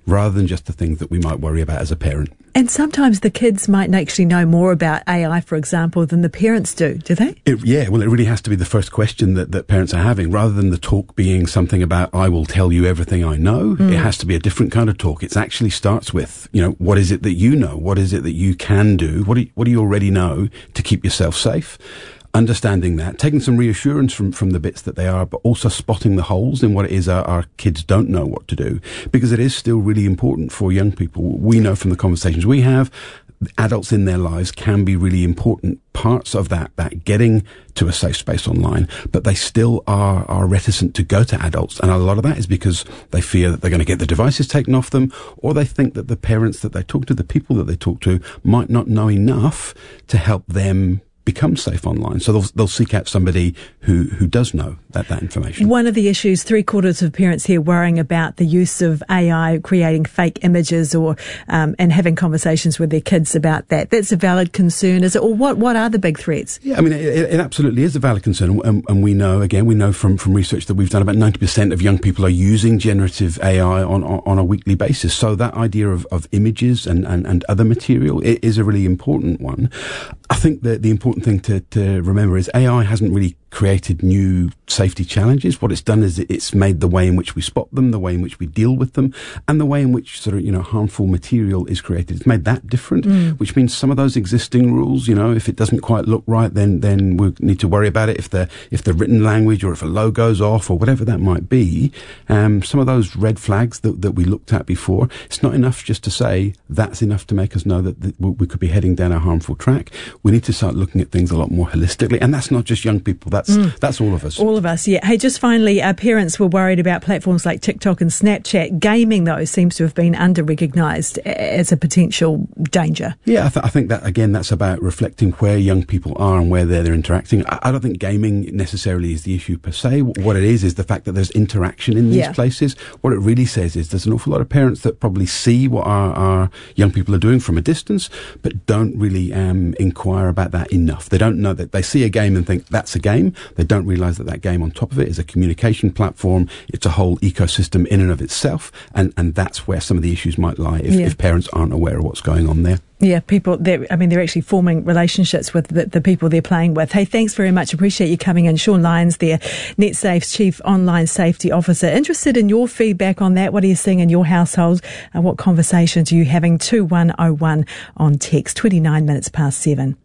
rather than just the things that we might worry about as a parent. And sometimes the kids might actually know more about AI, for example, than the parents do they? It really has to be the first question that parents are having, rather than the talk being something about, I will tell you everything I know. It has to be a different kind of talk. It actually starts with, what is it that you know? What is it that you can do? What do you already know to keep yourself safe? Understanding that, taking some reassurance from the bits that they are, but also spotting the holes in what it is our kids don't know what to do, because it is still really important for young people. We know from the conversations we have, adults in their lives can be really important parts of that getting to a safe space online, but they still are reticent to go to adults. And a lot of that is because they fear that they're going to get the devices taken off them, or they think that the parents that they talk to, the people that they talk to, might not know enough to help them become safe online. So they'll seek out somebody who does know that information. One of the issues, 3/4 of parents here worrying about the use of AI creating fake images or and having conversations with their kids about that. That's a valid concern, is it? Or what are the big threats? Yeah, I mean, it absolutely is a valid concern. And we know from research that we've done, about 90% of young people are using generative AI on a weekly basis. So that idea of images and other material is a really important one. I think that the important thing to remember is AI hasn't really created new safety challenges. What it's done is it's made the way in which we spot them, the way in which we deal with them, and the way in which harmful material is created. It's made that different, which means some of those existing rules, if it doesn't quite look right, then we need to worry about it. If the written language or if a logo's off or whatever that might be, some of those red flags that we looked at before, it's not enough just to say that's enough to make us know that we could be heading down a harmful track. We need to start looking at things a lot more holistically, and that's not just young people. That's all of us. All of us, yeah. Hey, just finally, parents were worried about platforms like TikTok and Snapchat. Gaming, though, seems to have been under-recognised as a potential danger. Yeah, I think that, again, that's about reflecting where young people are and where they're interacting. I don't think gaming necessarily is the issue per se. What it is the fact that there's interaction in these places. What it really says is there's an awful lot of parents that probably see what our young people are doing from a distance, but don't really inquire about that enough. They don't know that. They see a game and think that's a game. They don't realise that game on top of it is a communication platform. It's a whole ecosystem in and of itself, and that's where some of the issues might lie if parents aren't aware of what's going on there. Yeah, people, they're actually forming relationships with the people they're playing with. Hey, thanks very much. Appreciate you coming in. Sean Lyons there, NetSafe's Chief Online Safety Officer. Interested in your feedback on that. What are you seeing in your household? What conversations are you having? 2101 on text, 29 minutes past 7.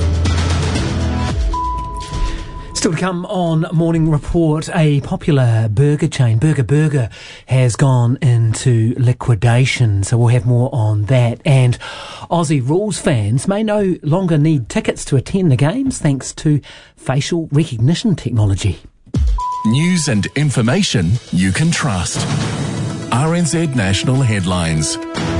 Still to come on Morning Report, a popular burger chain, Burger, has gone into liquidation. So we'll have more on that. And Aussie Rules fans may no longer need tickets to attend the games thanks to facial recognition technology. News and information you can trust. RNZ National Headlines.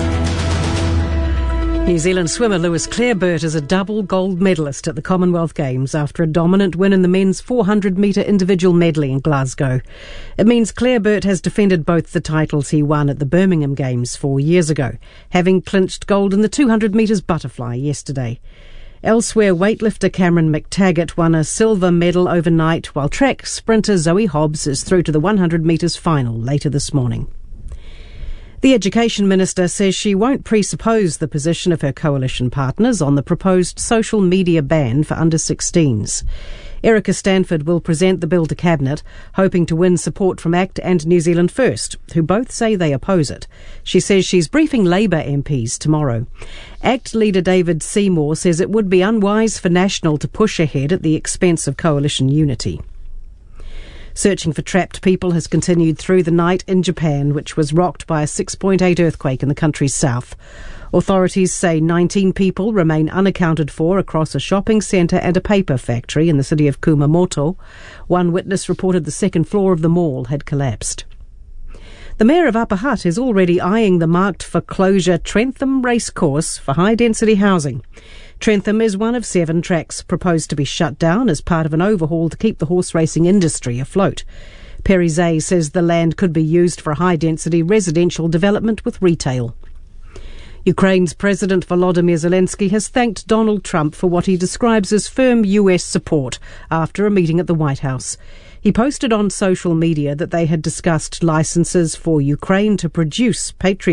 New Zealand swimmer Lewis Clareburt is a double gold medalist at the Commonwealth Games after a dominant win in the men's 400-metre individual medley in Glasgow. It means Clareburt has defended both the titles he won at the Birmingham Games 4 years ago, having clinched gold in the 200 metres butterfly yesterday. Elsewhere, weightlifter Cameron McTaggart won a silver medal overnight, while track sprinter Zoe Hobbs is through to the 100 metres final later this morning. The Education Minister says she won't presuppose the position of her coalition partners on the proposed social media ban for under-16s. Erica Stanford will present the bill to Cabinet, hoping to win support from ACT and New Zealand First, who both say they oppose it. She says she's briefing Labour MPs tomorrow. ACT leader David Seymour says it would be unwise for National to push ahead at the expense of coalition unity. Searching for trapped people has continued through the night in Japan, which was rocked by a 6.8 earthquake in the country's south. Authorities say 19 people remain unaccounted for across a shopping centre and a paper factory in the city of Kumamoto. One witness reported the second floor of the mall had collapsed. The Mayor of Upper Hutt is already eyeing the marked for closure Trentham Racecourse for high-density housing. Trentham is one of 7 tracks proposed to be shut down as part of an overhaul to keep the horse racing industry afloat. Perry Zay says the land could be used for high-density residential development with retail. Ukraine's President Volodymyr Zelensky has thanked Donald Trump for what he describes as firm US support after a meeting at the White House. He posted on social media that they had discussed licenses for Ukraine to produce Patriot